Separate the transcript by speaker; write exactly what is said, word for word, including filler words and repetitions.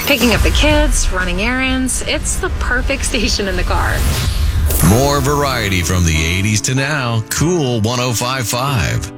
Speaker 1: Picking up the kids, running errands, it's the perfect station in the car.
Speaker 2: More variety from the eighties to now. Cool one oh five point five.